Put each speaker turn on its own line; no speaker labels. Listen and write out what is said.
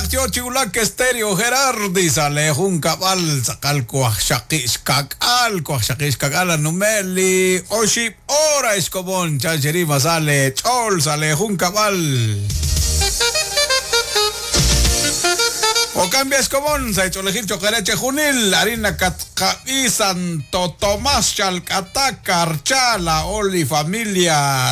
redacción Chigulac Estéreo, Gerardi, sale un cabal, sacal coaxaquis cagal, numeli, oship, ora escobón, chancherima sale, chol, sale un cabal. O cambia escobón, se ha hecho elegir chocareche junil, harina catcaí, Santo Tomás, Chalcataca, Archala, Oli, familia.